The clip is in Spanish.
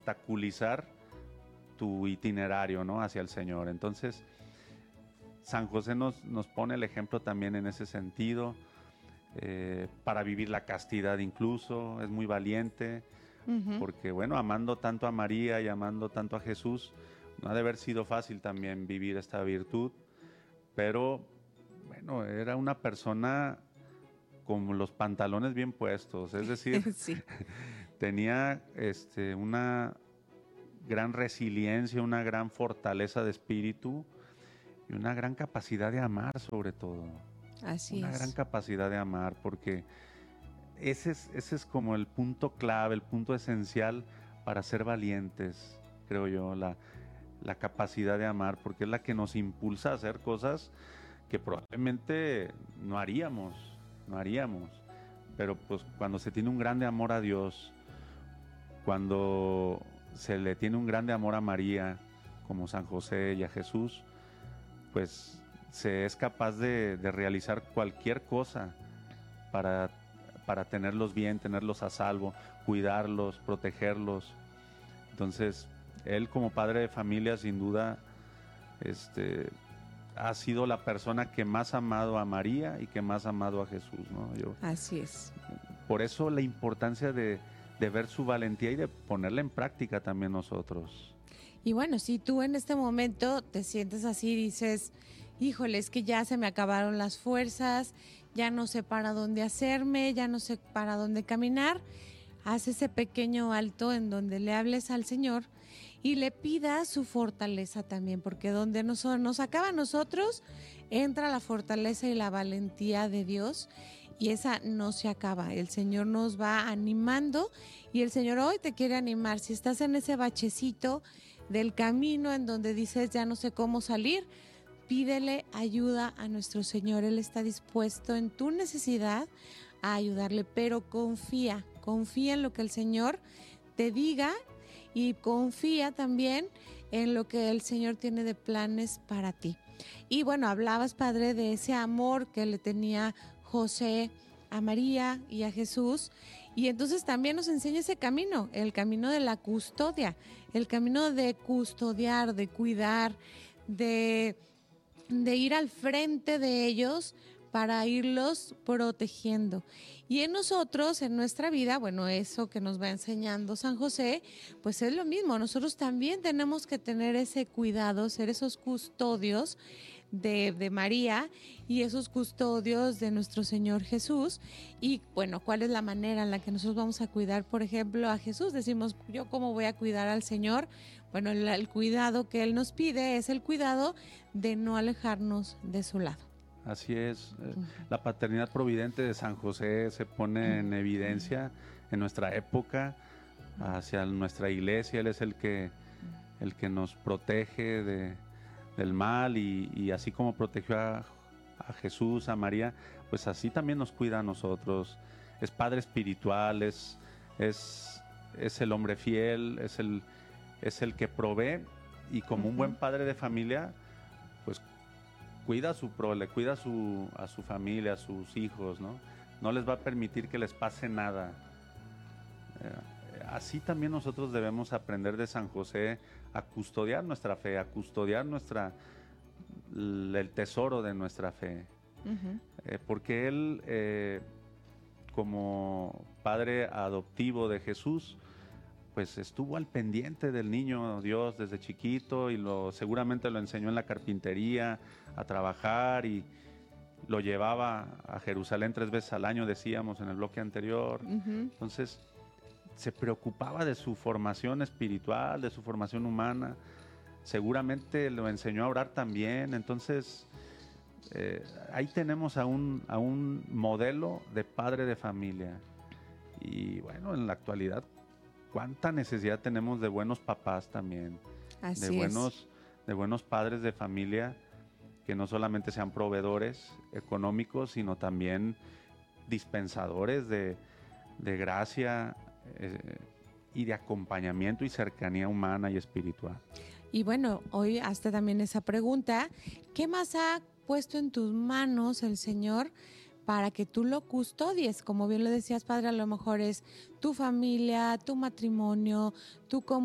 obstaculizar tu itinerario, ¿no?, hacia el Señor. Entonces, San José nos pone el ejemplo también en ese sentido, para vivir la castidad incluso, es muy valiente, Ujú. porque bueno, amando tanto a María y amando tanto a Jesús, no ha de haber sido fácil también vivir esta virtud, pero bueno, era una persona con los pantalones bien puestos, es decir, Sí, tenía una gran resiliencia, una gran fortaleza de espíritu y una gran capacidad de amar sobre todo, así una gran es. capacidad de amar, porque ese es como el punto clave, el punto esencial para ser valientes, creo yo, la capacidad de amar, porque es la que nos impulsa a hacer cosas que probablemente no haríamos, pero pues cuando se tiene un grande amor a Dios, cuando se le tiene un grande amor a María, como San José y a Jesús, pues se es capaz de realizar cualquier cosa para, para tenerlos bien, tenerlos a salvo, cuidarlos, protegerlos. Entonces, él como padre de familia, sin duda, este, ha sido la persona que más ha amado a María y que más ha amado a Jesús, ¿no? Así es. Por eso la importancia de ver su valentía y de ponerla en práctica también nosotros. Y bueno, si tú en este momento te sientes así, dices, híjole, es que ya se me acabaron las fuerzas, ya no sé para dónde hacerme, ya no sé para dónde caminar, haz ese pequeño alto en donde le hables al Señor y le pidas su fortaleza también, porque donde nos acaba a nosotros, entra la fortaleza y la valentía de Dios y esa no se acaba. El Señor nos va animando y el Señor hoy te quiere animar. Si estás en ese bachecito del camino en donde dices ya no sé cómo salir, pídele ayuda a nuestro Señor. Él está dispuesto en tu necesidad a ayudarle, pero confía en lo que el Señor te diga y confía también en lo que el Señor tiene de planes para ti. Y bueno, hablabas, Padre, de ese amor que le tenía José a María y a Jesús. Y entonces también nos enseña ese camino, el camino de la custodia, el camino de custodiar, de cuidar, de ir al frente de ellos para irlos protegiendo. Y en nosotros, en nuestra vida, bueno, eso que nos va enseñando San José, pues es lo mismo. Nosotros también tenemos que tener ese cuidado, ser esos custodios de María y esos custodios de nuestro Señor Jesús. Y bueno, ¿cuál es la manera en la que nosotros vamos a cuidar, por ejemplo, a Jesús? Decimos, ¿yo cómo voy a cuidar al Señor? Bueno, el cuidado que Él nos pide es el cuidado de no alejarnos de su lado. Así es, la paternidad providente de San José se pone en evidencia en nuestra época, hacia nuestra iglesia. Él es el que nos protege del mal y así como protegió a Jesús, a María, pues así también nos cuida a nosotros. Es padre espiritual, es el hombre fiel, es el que provee, y como un buen padre de familia, pues cuida a su prole, cuida a su familia, a sus hijos, ¿no? No les va a permitir que les pase nada. Así también nosotros debemos aprender de San José a custodiar nuestra fe, a custodiar el tesoro de nuestra fe. Ujú. Porque él, como padre adoptivo de Jesús, pues estuvo al pendiente del niño Dios desde chiquito y seguramente lo enseñó en la carpintería a trabajar, y lo llevaba a Jerusalén 3 veces al año, decíamos en el bloque anterior. Ujú. Entonces se preocupaba de su formación espiritual, de su formación humana. Seguramente lo enseñó a orar también. Entonces ahí tenemos a un modelo de padre de familia. Y bueno, en la actualidad, cuánta necesidad tenemos de buenos papás también, de Así es. buenos, de buenos padres de familia, que no solamente sean proveedores económicos, sino también dispensadores de gracia, y de acompañamiento y cercanía humana y espiritual. Y bueno, hoy hasta también esa pregunta, ¿qué más ha puesto en tus manos el Señor para que tú lo custodies? Como bien lo decías, Padre, a lo mejor es tu familia, tu matrimonio, tu comunidad